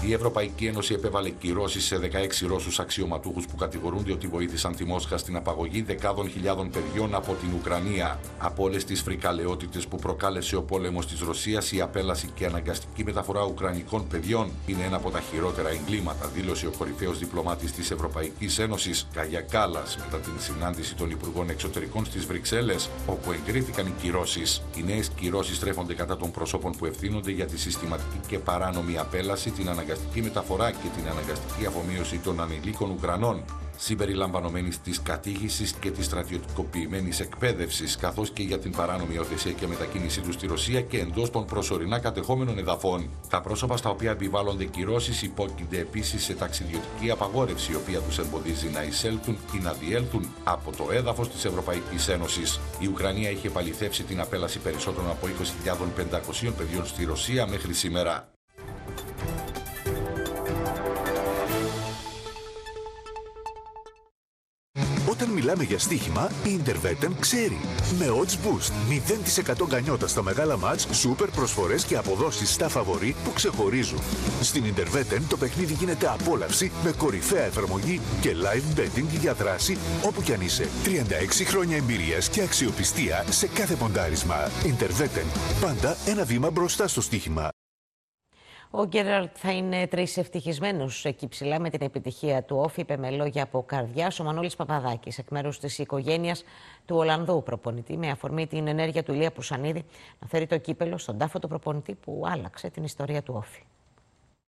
Η Ευρωπαϊκή Ένωση επέβαλε κυρώσεις σε 16 Ρώσους αξιωματούχους που κατηγορούνται ότι βοήθησαν τη Μόσχα στην απαγωγή δεκάδων χιλιάδων παιδιών από την Ουκρανία. Από όλες τις φρικαλαιότητες που προκάλεσε ο πόλεμος της Ρωσίας, η απέλαση και αναγκαστική μεταφορά ουκρανικών παιδιών είναι ένα από τα χειρότερα εγκλήματα, δήλωσε ο κορυφαίος διπλωμάτης της Ευρωπαϊκής Ένωσης, Κάγια Κάλλας, μετά την συνάντηση των Υπουργών Εξωτερικών στις Βρυξέλλες, όπου εγκρίθηκαν οι κυρώσεις. Οι νέες κυρώσεις στρέφονται κατά των προσώπων που ευθύνονται για τη συστηματική και παράνομη απέλαση, την αναγκαστική μεταφορά και την αναγκαστική αφομοίωση των ανηλίκων Ουκρανών, συμπεριλαμβανομένης της κατήχησης και της στρατιωτικοποιημένης εκπαίδευσης, καθώς και για την παράνομη υιοθεσία και μετακίνησή τους στη Ρωσία και εντός των προσωρινά κατεχόμενων εδαφών. Τα πρόσωπα στα οποία επιβάλλονται κυρώσεις υπόκεινται επίσης σε ταξιδιωτική απαγόρευση, η οποία τους εμποδίζει να εισέλθουν ή να διέλθουν από το έδαφος της Ευρωπαϊκής Ένωσης. Η Ουκρανία είχε επαληθεύσει την απέλαση περισσότερων από 20.500 παιδιών στη Ρωσία μέχρι σήμερα. Όταν μιλάμε για στοίχημα, η Intervetten ξέρει. Με odds boost, 0% γκανιότα στα μεγάλα μάτς, σούπερ προσφορές και αποδόσεις στα φαβορί που ξεχωρίζουν. Στην Intervetten το παιχνίδι γίνεται απόλαυση με κορυφαία εφαρμογή και live betting για δράση όπου κι αν είσαι. 36 χρόνια εμπειρίας και αξιοπιστία σε κάθε ποντάρισμα. Intervetten, πάντα ένα βήμα μπροστά στο στοίχημα. Ο Γκέραλτ θα είναι τρισευτυχισμένος εκεί ψηλά με την επιτυχία του όφη, είπε με λόγια από καρδιάς ο Μανώλης Παπαδάκης, εκ μέρους της οικογένειας του Ολλανδού προπονητή, με αφορμή την ενέργεια του Ηλία Πουρσανίδη να φέρει το κύπελο στον τάφο του προπονητή που άλλαξε την ιστορία του όφη.